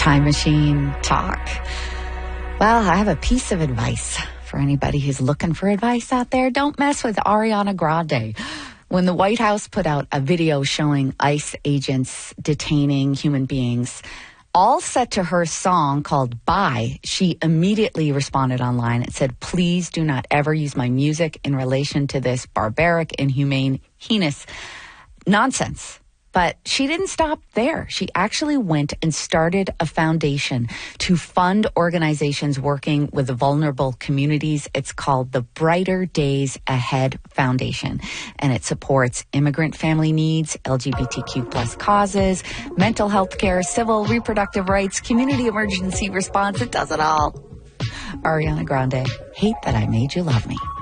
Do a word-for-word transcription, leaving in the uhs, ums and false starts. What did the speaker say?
Time Machine Talk. Well, I have a piece of advice for anybody who's looking for advice out there. Don't mess with Ariana Grande. When the White House put out a video showing ICE agents detaining human beings, all set to her song called Bye, she immediately responded online and said, please do not ever use my music in relation to this barbaric, inhumane, heinous nonsense. But she didn't stop there. She actually went and started a foundation to fund organizations working with the vulnerable communities. It's called the Brighter Days Ahead Foundation, and it supports immigrant family needs, L G B T Q plus causes, mental health care, civil reproductive rights, community emergency response. It does it all. Ariana Grande, Hate That I Made You Love Me.